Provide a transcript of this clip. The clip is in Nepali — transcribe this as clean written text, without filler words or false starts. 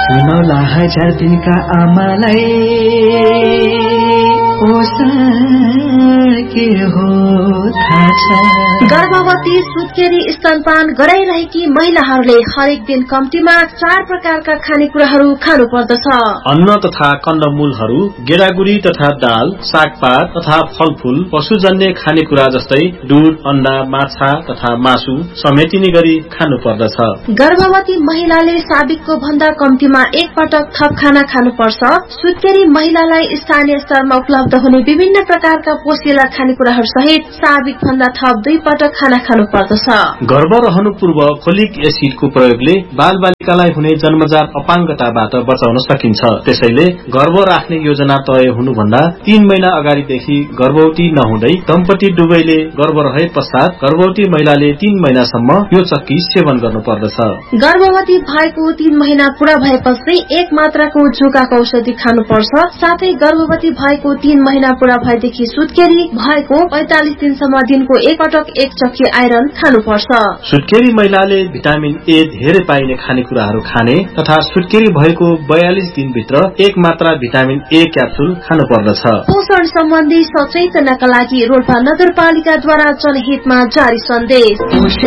सुनौला 1000 दिनका आमालाई के हो थाहा छ। गर्भवती सुत्केरी स्तनपान गराइरहेकी महिलाहरूले हरेक दिन कम्तीमा 4 प्रकारका खानेकुराहरू खानु पर्दछ। अन्न तथा कन्दमूलहरू, गेडागुडी तथा दाल, सागपात तथा फलफूल, पशुजन्य खानेकुरा जस्तै दूध, अण्डा, माछा तथा मासु समेटिने गरी खानु पर्दछ। गर्भवती महिलाले साबिकको भन्दा कम्तीमा 1 पटक थप खाना खानुपर्छ। सुत्केरी महिलालाई स्थानीय स्तरमा उपलब्ध हुने विभिन्न प्रकारका पोषिला खानेकुराहरू सहित साबिक भन्दा थप 2 पटक खाना खानु पर्दछ। गर्भ रहनु पूर्व फोलिक एसिडको प्रयोगले बाल बालिकालाई हुने जन्मजात अपाङ्गताबाट बचाउन सकिन्छ। त्यसैले गर्भ राख्ने योजना तय हुनुभन्दा 3 महिना अगाडिदेखि गर्भवती नहुँदै दम्पति दुवैले गर्भ रहे पश्चात गर्भवती महिलाले 3 महिनासम्म यो चक्की सेवन गर्नुपर्दछ। गर्भवती भएको 3 महिना पूरा भएपछि 1 मात्राको जुकाको औषधि खानुपर्छ। साथै गर्भवती भएको 3 महिना पूरा भएदेखि सुत्केरी भएको 45 दिनसम्म दिनको 1 पटक 1 चक्की आइरन खानुपर्छ। सुत्केरी महिलाले भिटामिन ए धेरै पाइने खानेकुराहरू खाने तथा सुत्केरी भएको 42 दिनभित्र 1 मात्रा भिटामिन ए क्याप्सुल खानु पर्दछ। पोषण सम्बन्धी सचेतनाका लागि रोल्पा नगरपालिकाद्वारा जनहितमा जारी सन्देश।